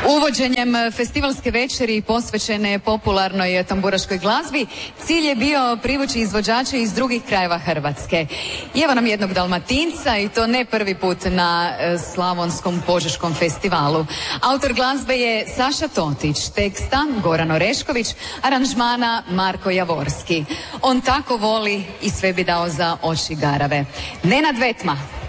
Uvođenjem festivalske večeri posvećene popularnoj tamburaškoj glazbi, cilj je bio privući izvođače iz drugih krajeva Hrvatske. I evo nam jednog Dalmatinca, i to ne prvi put na Slavonskom Požeškom festivalu. Autor glazbe je Saša Totić, teksta Goran Orešković, aranžmana Marko Javorski. On tako voli i sve bi dao za oči garave. Nenad Vetma.